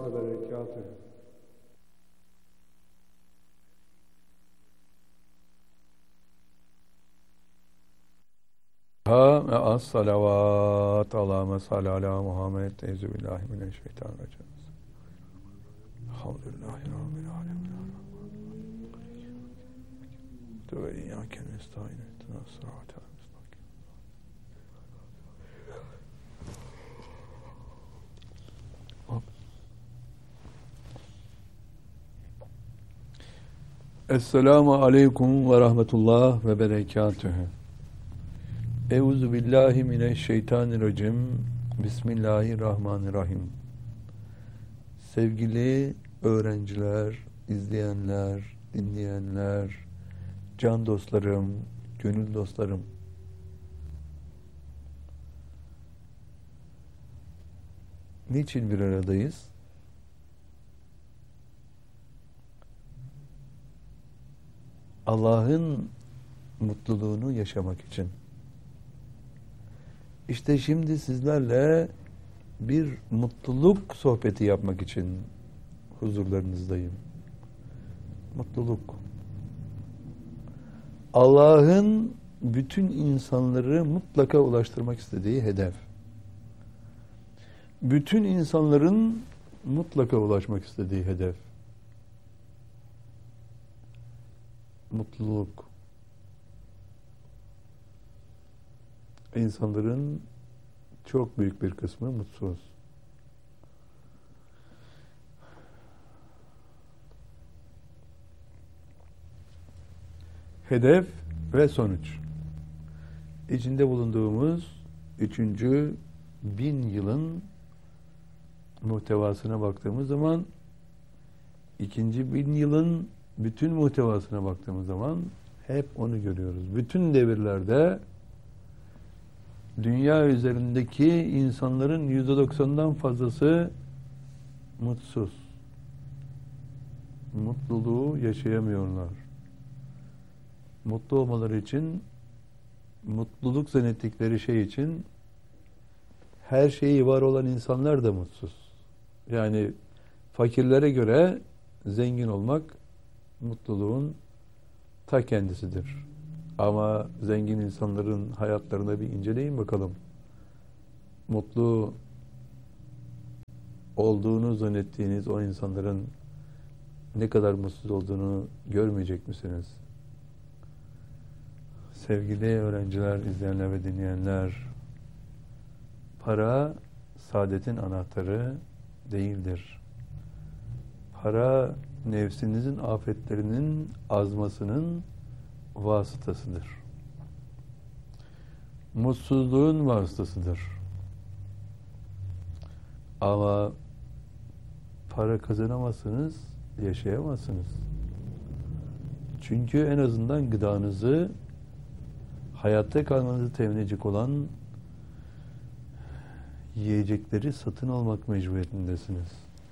ve berekatuhu. Ve as-salavat Allahümme salli ala Muhammed. Euzubillahimineşşeytanirracim. Elhamdülillahi Rabbil alemin. Ve iyyâke nestaîn ihdinas sıratal müstakîm. Esselamu aleyküm ve rahmetullah ve berekatuhu. Euzubillahimineşşeytanirracim. Bismillahirrahmanirrahim. Sevgili öğrenciler, izleyenler, dinleyenler, can dostlarım, gönül dostlarım. Niçin bir aradayız? Allah'ın mutluluğunu yaşamak için. İşte şimdi sizlerle bir mutluluk sohbeti yapmak için huzurlarınızdayım. Mutluluk. Allah'ın bütün insanları mutlaka ulaştırmak istediği hedef. Bütün insanların mutlaka ulaşmak istediği hedef. Mutluluk. İnsanların çok büyük bir kısmı mutsuz. Hedef ve sonuç. İçinde bulunduğumuz 3. 1000 yılın muhtevasına baktığımız zaman 2. 1000 yılın bütün muhtevasına baktığımız zaman hep onu görüyoruz. Bütün devirlerde dünya üzerindeki insanların %90'dan fazlası mutsuz. Mutluluğu yaşayamıyorlar. Mutlu olmaları için, mutluluk zannettikleri şey için her şeyi var olan insanlar da mutsuz. Yani fakirlere göre zengin olmak mutluluğun ta kendisidir. Ama zengin insanların hayatlarına bir inceleyin bakalım. Mutlu olduğunu zannettiğiniz o insanların ne kadar mutsuz olduğunu görmeyecek misiniz? Sevgili öğrenciler, izleyenler ve dinleyenler, para saadetin anahtarı değildir. Para nefsinizin afetlerinin azmasının vasıtasıdır. Mutsuzluğun vasıtasıdır. Ama para kazanamazsınız, yaşayamazsınız. Çünkü en azından gıdanızı, hayatta kalmanızı temin edecek olan yiyecekleri satın almak mecburiyetindesiniz.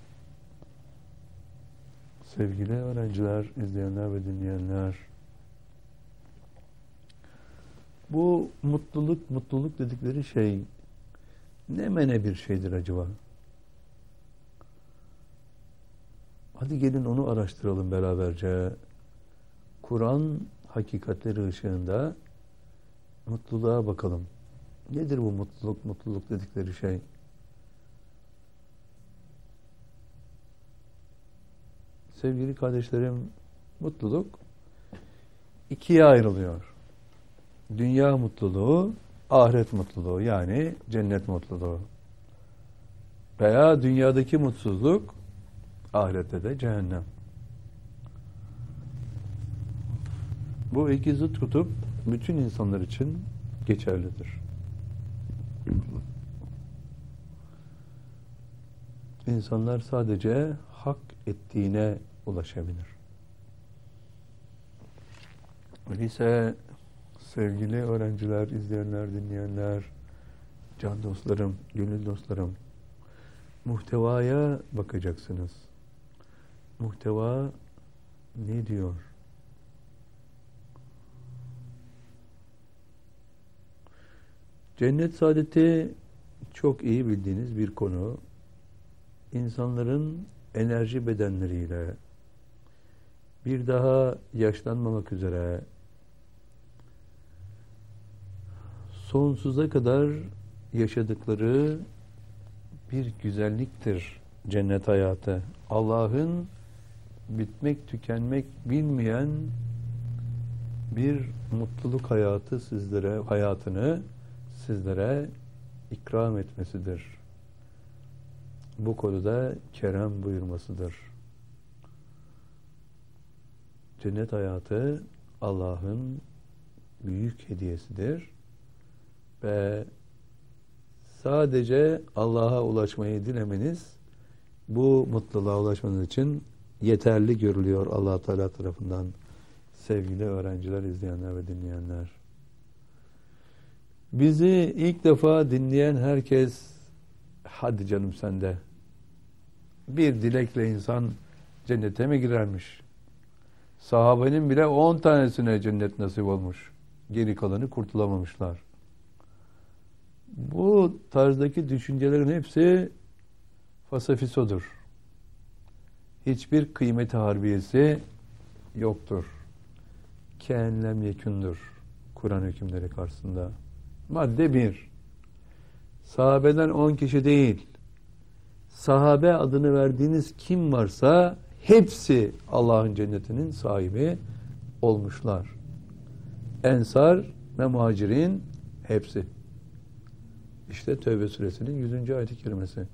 Sevgili öğrenciler, izleyenler ve dinleyenler, bu mutluluk dedikleri şey ne mene bir şeydir acaba? Hadi gelin onu araştıralım beraberce. Kur'an hakikatleri ışığında mutluluğa bakalım. Nedir bu mutluluk dedikleri şey? Sevgili kardeşlerim, mutluluk ikiye ayrılıyor. Dünya mutluluğu, ahiret mutluluğu, yani cennet mutluluğu. Veya dünyadaki mutsuzluk, ahirette de cehennem. Bu iki zıt kutup bütün insanlar için geçerlidir. İnsanlar sadece hak ettiğine ulaşabilir. Öyleyse sevgili öğrenciler, izleyenler, dinleyenler, can dostlarım, gönül dostlarım, muhtevaya bakacaksınız. Muhteva ne diyor? Cennet saadeti çok iyi bildiğiniz bir konu. insanların enerji bedenleriyle bir daha yaşlanmamak üzere sonsuza kadar yaşadıkları bir güzelliktir cennet hayatı. Allah'ın bitmek tükenmek bilmeyen bir mutluluk hayatını sizlere ikram etmesidir. Bu konuda kerem buyurmasıdır. Cennet hayatı Allah'ın büyük hediyesidir ve sadece Allah'a ulaşmayı dilemeniz bu mutluluğa ulaşmanız için yeterli görülüyor Allah Teala tarafından. Sevgili öğrenciler, izleyenler ve dinleyenler. Bizi ilk defa dinleyen herkes, hadi canım sen de, bir dilekle insan cennete mi girermiş? Sahabenin bile 10 tanesine cennet nasip olmuş. Geri kalanı kurtulamamışlar. Bu tarzdaki düşüncelerin hepsi fasafisodur. Hiçbir kıymeti harbiyesi yoktur. Kâenlem yekûndur Kur'an hükümleri karşısında. Madde 1. Sahabeden 10 kişi değil, sahabe adını verdiğiniz kim varsa hepsi Allah'ın cennetinin sahibi olmuşlar. Ensar ve muhacirin hepsi. İşte Tevbe suresinin 100. ayet-i kerimesi.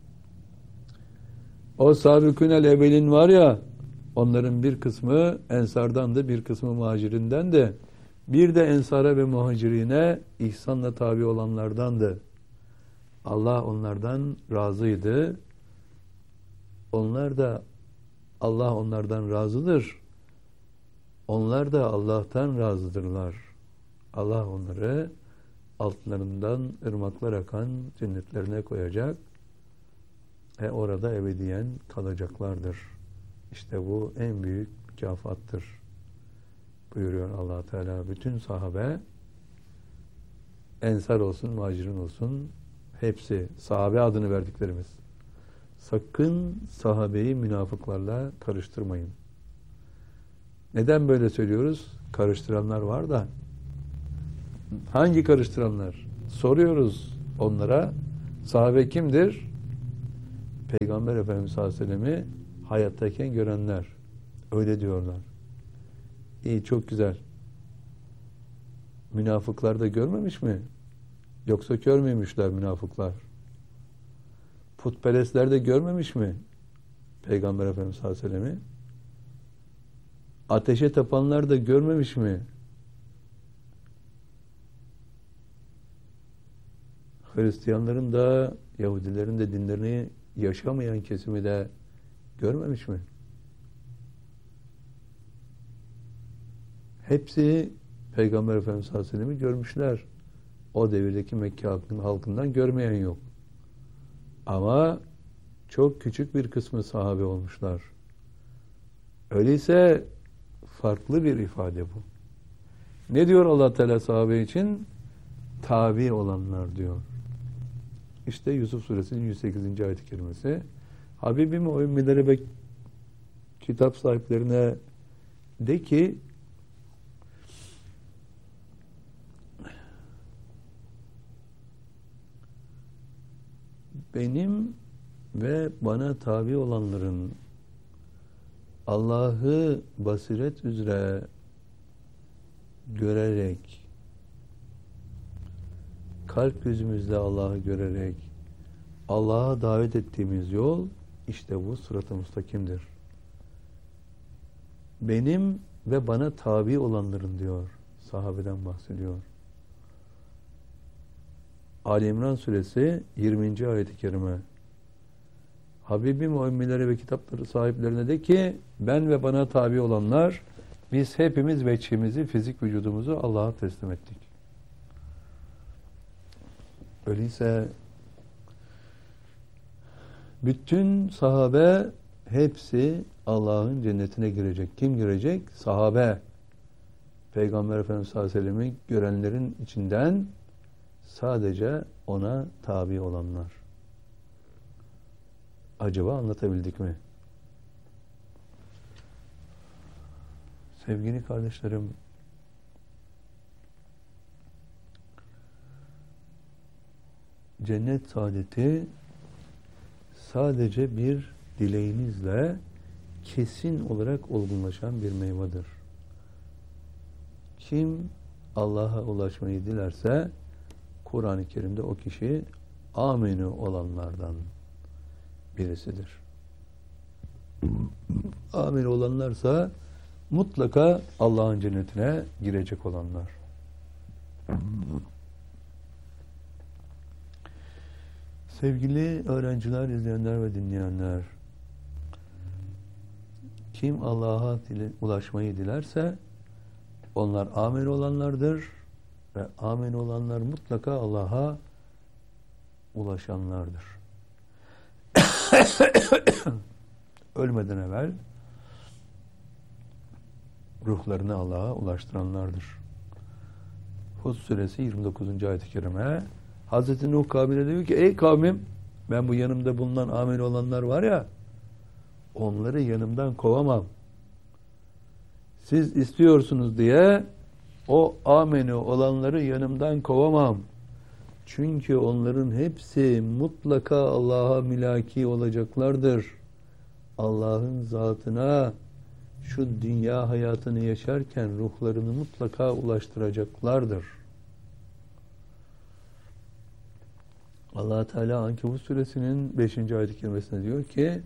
O sâbikûnel evvelin var ya, onların bir kısmı ensardan da bir kısmı muhacirinden de bir de ensara ve muhacirine ihsanla tabi olanlardandı. Allah onlardan razıydı. Allah onlardan razıdır. Onlar da Allah'tan razıdırlar. Allah onları altlarından ırmaklar akan cennetlerine koyacak ve orada ebediyen kalacaklardır. İşte bu en büyük mükafattır buyuruyor Allah Teala. Bütün sahabe, ensar olsun, muhacirin olsun, hepsi sahabe adını verdiklerimiz. Sakın sahabeyi münafıklarla karıştırmayın. Neden böyle söylüyoruz? Karıştıranlar var da. Hangi karıştıranlar? Soruyoruz onlara. Sahabe kimdir? Peygamber Efendimiz sallallahu aleyhi ve sellem'i hayattayken görenler. Öyle diyorlar. İyi, çok güzel. Münafıklar da görmemiş mi? Yoksa kör müymüşler münafıklar? Putperestler de görmemiş mi Peygamber Efendimiz sallallahu aleyhi ve sellem'i? Ateşe tapanlar da görmemiş mi? Hristiyanların da Yahudilerin de dinlerini yaşamayan kesimi de görmemiş mi? Hepsi Peygamber Efendimiz sallallahu aleyhi ve sellem'i görmüşler. O devirdeki Mekke halkından görmeyen yok. Ama çok küçük bir kısmı sahabe olmuşlar. Öyleyse farklı bir ifade bu. Ne diyor Allah Teala sahabe için? Tabi olanlar diyor. İşte Yusuf Suresinin 108. ayet-i kerimesi. Habibim o ümmilere ve kitap sahiplerine de ki benim ve bana tabi olanların Allah'ı basiret üzere görerek, kalp gözümüzle Allah'ı görerek Allah'a davet ettiğimiz yol işte bu sırat-ı müstakimdir. Benim ve bana tabi olanların diyor, sahabeden bahsediyor. Ali İmran suresi 20. ayet-i kerime. Habibim o ümmilere ve kitapları sahiplerine de ki ben ve bana tabi olanlar biz hepimiz veçhimizi, fizik vücudumuzu Allah'a teslim ettik. Öyleyse bütün sahabe hepsi Allah'ın cennetine girecek. Kim girecek? Sahabe. Peygamber Efendimiz sallallahu aleyhi ve sellem'i görenlerin içinden sadece ona tabi olanlar. Acaba anlatabildik mi? Sevgili kardeşlerim, cennet saadeti sadece bir dileğinizle kesin olarak olgunlaşan bir meyvedir. Kim Allah'a ulaşmayı dilerse Kur'an-ı Kerim'de o kişi amenü olanlardan birisidir. Amenü olanlarsa mutlaka Allah'ın cennetine girecek olanlar. Sevgili öğrenciler, izleyenler ve dinleyenler, kim Allah'a ulaşmayı dilerse onlar amenü olanlardır ve amenü olanlar mutlaka Allah'a ulaşanlardır. Ölmeden evvel ruhlarını Allah'a ulaştıranlardır. Hud suresi 29. ayet-i kerime, Hazreti Nuh kavmine diyor ki, ey kavmim, ben bu yanımda bulunan amel olanlar var ya, onları yanımdan kovamam. Siz istiyorsunuz diye o ameni olanları yanımdan kovamam. Çünkü onların hepsi mutlaka Allah'a mülaki olacaklardır. Allah'ın zatına şu dünya hayatını yaşarken ruhlarını mutlaka ulaştıracaklardır. Allah Teala Ankebut suresinin 5. ayet-i kerimesinde diyor ki,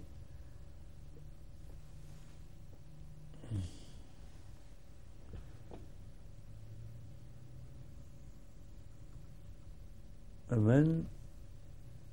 men